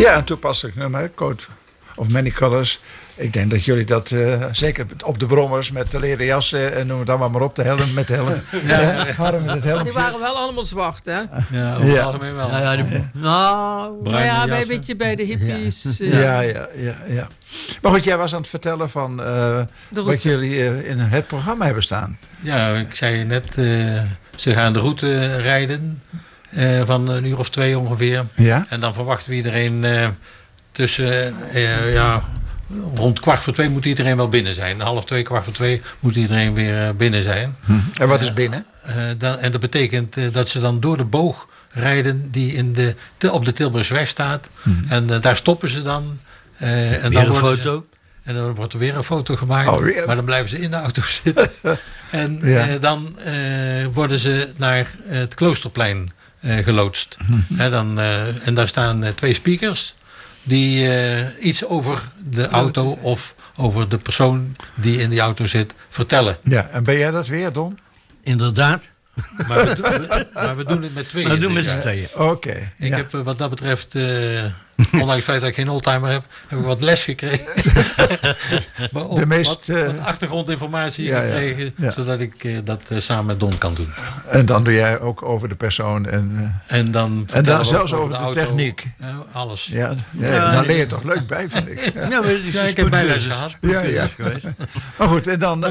Ja, een toepasselijk nummer, Code of Many Colors. Ik denk dat jullie dat zeker op de brommers met de leren jassen en noem het allemaal maar op, de helm met de helm. Harm met het helm. Maar die waren wel allemaal zwart, hè? Ja, over het algemeen wel. Nou, een beetje bij de hippies. Ja. Maar goed, jij was aan het vertellen van wat jullie in het programma hebben staan. Ja, ik zei je net, ze gaan de route rijden van een uur of 2 ongeveer. Ja? En dan verwachten we iedereen tussen, rond 1:15 moet iedereen wel binnen zijn. 1:30, 1:15 moet iedereen weer binnen zijn. En wat is binnen? En dat betekent dat ze dan door de boog rijden die op de Tilburgsweg staat. En daar stoppen ze dan. En dan een foto? En dan wordt er weer een foto gemaakt. Maar dan blijven ze in de auto zitten. En dan worden ze naar het Kloosterplein geloodst. En daar staan 2 speakers die iets over de auto of over de persoon die in die auto zit vertellen. Ja, en ben jij dat weer, Don? Inderdaad. Maar we doen het met 2. We doen met z'n 2. Oké. Ik heb wat dat betreft, ondanks het feit dat ik geen oldtimer heb ik wat les gekregen. Maar ook wat achtergrondinformatie gekregen, zodat ik dat samen met Don kan doen. En dan doe jij ook over de persoon en dan zelfs over de auto, techniek. Alles. Ja, daar leer je toch leuk bij, vind ik. Ik heb bijles gehad. Ja. Maar goed, en dan...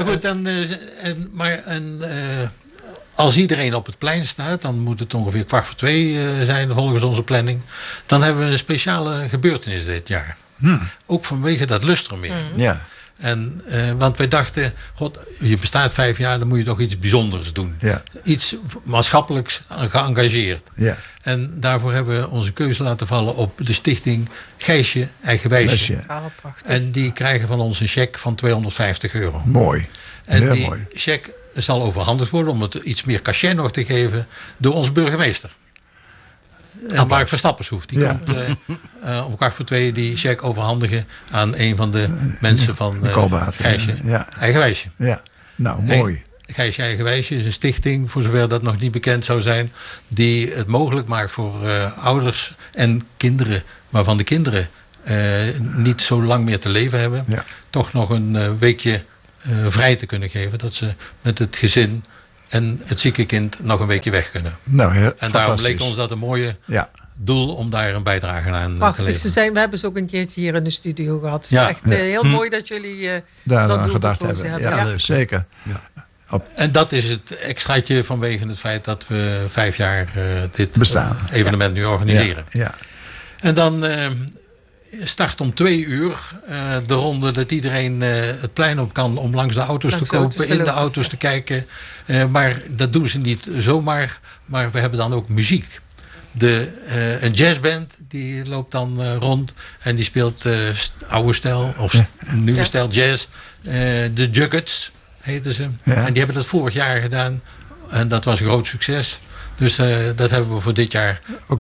Als iedereen op het plein staat, dan moet het ongeveer 1:15 zijn volgens onze planning. Dan hebben we een speciale gebeurtenis dit jaar. Ook vanwege dat Lustrummeer. Ja. Want wij dachten, god, je bestaat 5 jaar, dan moet je toch iets bijzonders doen. Ja. Iets maatschappelijks geëngageerd. Ja. En daarvoor hebben we onze keuze laten vallen op de stichting Gijsje Eigenwijsje. En die krijgen van ons een cheque van €250. Mooi. En die cheque zal overhandigd worden om het iets meer cachet nog te geven door onze burgemeester. Mark Verstappershoef. Die komt om 1:15 die cheque overhandigen aan een van de mensen van Gijsje Eigenwijsje. Ja, nou mooi. Gijsje Eigenwijsje is een stichting, voor zover dat nog niet bekend zou zijn, die het mogelijk maakt voor ouders en kinderen, waarvan de kinderen niet zo lang meer te leven hebben, toch nog een weekje vrij te kunnen geven. Dat ze met het gezin en het zieke kind nog een weekje weg kunnen. En daarom leek ons dat een mooie doel om daar een bijdrage aan te leveren. We hebben ze ook een keertje hier in de studio gehad. Het is echt heel mooi dat jullie dat doel gedacht gekozen hebben. Ja, zeker. Ja. En dat is het extraatje vanwege het feit dat we 5 jaar dit evenement nu organiseren. Ja. En dan start om 2:00 de ronde dat iedereen het plein op kan om langs de auto's te kopen, in de auto's te kijken. Maar dat doen ze niet zomaar, maar we hebben dan ook muziek. Een jazzband die loopt dan rond en die speelt oude stijl of nieuwe stijl jazz. De Juggets heten ze. Ja. En die hebben dat vorig jaar gedaan en dat was een groot succes. Dus dat hebben we voor dit jaar